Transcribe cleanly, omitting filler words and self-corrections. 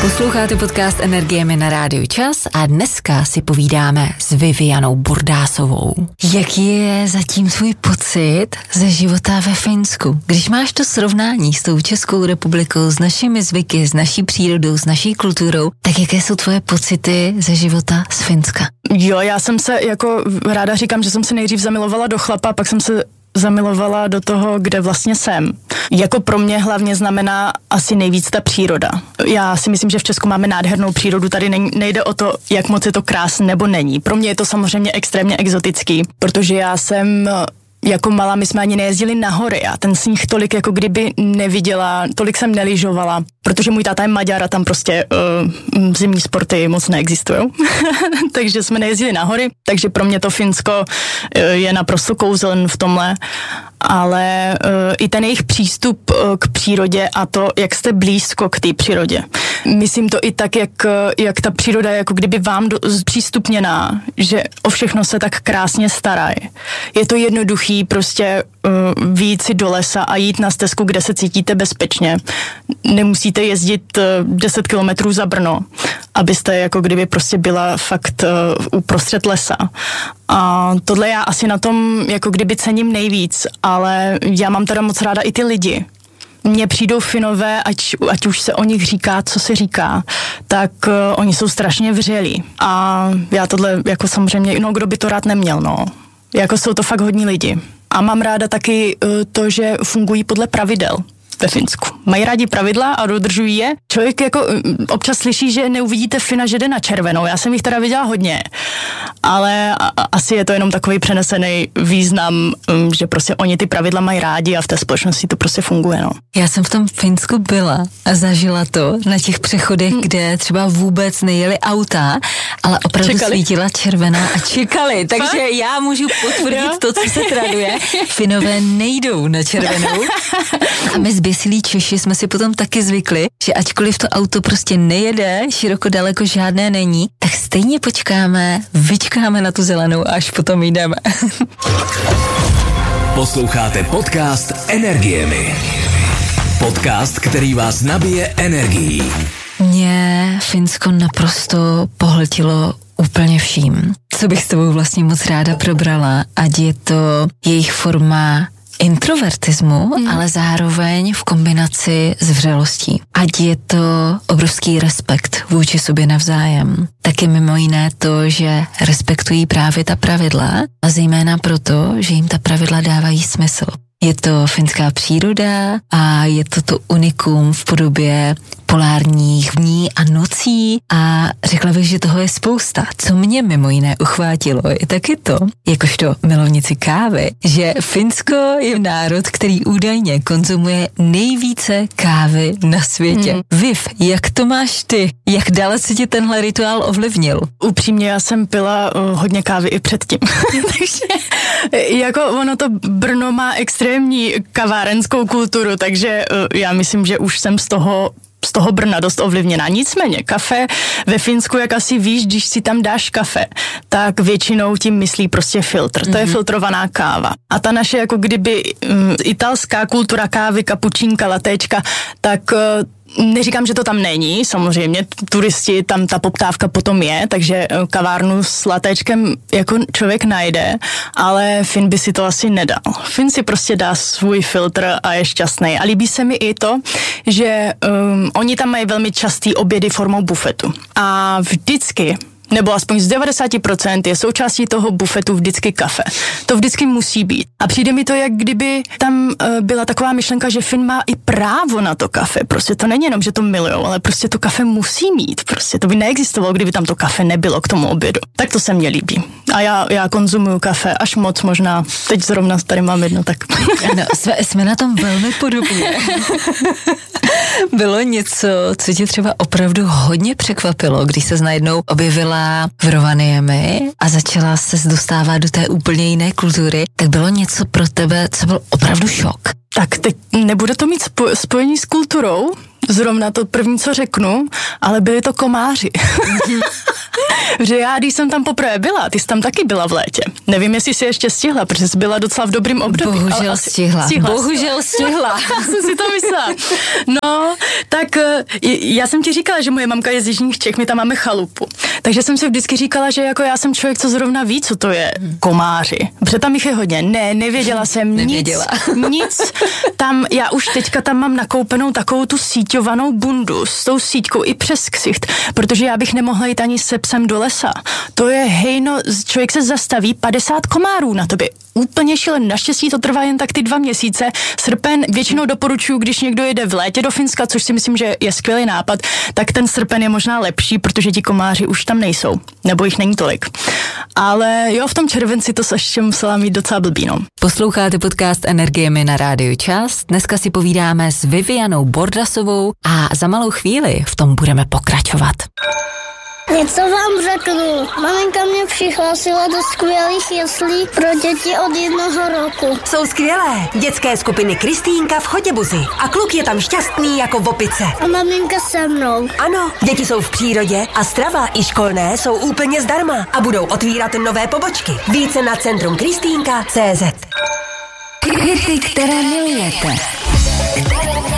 Posloucháte podcast Energiemi na Rádiu Čas a dneska si povídáme s Vivianou Burdásovou. Jaký je zatím tvůj pocit ze života ve Finsku? Když máš to srovnání s tou Českou republikou, s našimi zvyky, s naší přírodou, s naší kulturou, tak jaké jsou tvoje pocity ze života z Finska? Jo, já jsem se, jako ráda říkám, že jsem se nejdřív zamilovala do chlapa, pak jsem se zamilovala do toho, kde vlastně jsem. Jako pro mě hlavně znamená asi nejvíc ta příroda. Já si myslím, že v Česku máme nádhernou přírodu, tady nejde o to, jak moc je to krásné nebo není. Pro mě je to samozřejmě extrémně exotický, protože já jsem jako malá, my jsme ani nejezdili na hory a ten sníh tolik jako kdyby neviděla, tolik jsem nelyžovala, protože můj táta je Maďar a tam prostě zimní sporty moc neexistují. Takže jsme nejezdili na hory, takže pro mě to Finsko je naprosto kouzelné v tomhle, ale i ten jejich přístup k přírodě a to, jak jste blízko k té přírodě. Myslím to i tak, jak ta příroda je jako kdyby vám přístupněná, že o všechno se tak krásně starají. Je to jednoduchý prostě vyjít si do lesa a jít na stezku, kde se cítíte bezpečně. Nemusíte jezdit 10 kilometrů za Brno, abyste jako kdyby prostě byla fakt uprostřed lesa. A tohle já asi na tom jako kdyby cením nejvíc, ale já mám teda moc ráda i ty lidi. Mně přijdou Finové, ať už se o nich říká, co se říká, tak oni jsou strašně vřelí. A já tohle jako samozřejmě, no kdo by to rád neměl, no. Jako jsou to fakt hodní lidi. A mám ráda taky to, že fungují podle pravidel ve Finsku. Mají rádi pravidla a dodržují je. Člověk jako občas slyší, že neuvidíte Fina, že jde na červenou. Já jsem jich teda viděla hodně, ale asi je to jenom takový přenesený význam, že prostě oni ty pravidla mají rádi a v té společnosti to prostě funguje, no. Já jsem v tom Finsku byla a zažila to na těch přechodech, kde třeba vůbec nejeli auta, ale opravdu svítila červená a čekali. Takže já můžu potvrdit to, co se traduje. Finové nejdou na červenou a my zběsilí Češi jsme si potom taky zvykli, že ačkoliv to auto prostě nejede, široko daleko žádné není, tak stejně počkáme, vyčkáme na tu zelenou, až potom jdeme. Posloucháte podcast Energiemi. Podcast, který vás nabije energií. Mě Finsko naprosto pohltilo úplně vším. Co bych s tebou vlastně moc ráda probrala, ať je to jejich forma introvertismu, ale zároveň v kombinaci s vřelostí. Ať je to obrovský respekt vůči sobě navzájem. Taky mimo jiné to, že respektují právě ta pravidla a zejména proto, že jim ta pravidla dávají smysl. Je to finská příroda a je to unikum v podobě polárních dní a nocí a řekla bych, že toho je spousta. Co mě mimo jiné uchvátilo, je taky to, jakožto milovnici kávy, že Finsko je národ, který údajně konzumuje nejvíce kávy na světě. Viv, jak to máš ty? Jak dalece tě tenhle rituál ovlivnil? Upřímně, já jsem pila hodně kávy i předtím. Takže jako ono to Brno má extrémní kavárenskou kulturu, takže já myslím, že už jsem z toho Brna dost ovlivněná. Nicméně kafe ve Finsku, jak asi víš, když si tam dáš kafe, tak většinou tím myslí prostě filtr. To je filtrovaná káva. A ta naše jako kdyby italská kultura kávy, kapučínka, latéčka, tak neříkám, že to tam není, samozřejmě, turisti, tam ta poptávka potom je, takže kavárnu s latéčkem jako člověk najde, ale Fin by si to asi nedal. Fin si prostě dá svůj filtr a je šťastný. A líbí se mi i to, že oni tam mají velmi častý obědy formou bufetu. A vždycky, nebo aspoň z 90% je součástí toho bufetu vždycky kafe. To vždycky musí být. A přijde mi to, jak kdyby tam byla taková myšlenka, že Fin má i právo na to kafe. Prostě to není jenom, že to milujou, ale prostě to kafe musí mít. Prostě to by neexistovalo, kdyby tam to kafe nebylo k tomu obědu. Tak to se mně líbí. A já konzumuju kafe až moc možná. Teď zrovna tady mám jedno, tak. No, jsme na tom velmi podobně. Bylo něco, co tě třeba opravdu hodně překvapilo, když se najednou objevila v Rovaniemi a začala se dostávat do té úplně jiné kultury, tak bylo něco pro tebe, co byl opravdu šok? Tak teď nebude to mít spojení s kulturou, zrovna to první, co řeknu, ale byli to komáři. Že já, když jsem tam poprvé byla, ty jsi tam taky byla v létě. Nevím, jestli jsi ještě stihla, protože jsi byla docela v dobrým období. Bohužel stihla. Jsem si to myslela. No, tak já jsem ti říkala, že moje mamka je z jižních Čech, my tam máme chalupu. Takže jsem si vždycky říkala, že jako já jsem člověk, co zrovna ví, co to je komáři. Protože tam jich je hodně. Ne, nevěděla jsem nic. Tam, já už teďka tam mám nakoupenou takovou tu síťovanou bundu s tou síťkou i přes ksicht, protože já bych nemohla jít ani se psem do lesa. To je hejno, člověk se zastaví, 50 komárů na tobě. Úplně šílen. Naštěstí to trvá jen tak ty 2 měsíce. Srpen většinou doporučuju, když někdo jede v létě do Finska, což si myslím, že je skvělý nápad, tak ten srpen je možná lepší, protože ti komáři už tam nejsou. Nebo jich není tolik. Ale jo, v tom červenci to ještě musela mít docela blbý, no. Posloucháte podcast Energiemi na Rádiu Čas. Dneska si povídáme s Vivianou Bordasovou a za malou chvíli v tom budeme pokračovat. Něco vám řeknu. Maminka mě přihlásila do skvělých jeslí pro děti od 1 roku. Jsou skvělé. Dětské skupiny Kristýnka v Chotěbuzi. A kluk je tam šťastný jako v opice. A maminka se mnou. Ano, děti jsou v přírodě a strava i školné jsou úplně zdarma. A budou otvírat nové pobočky. Více na centrumkristýnka.cz. Hity, které milujete.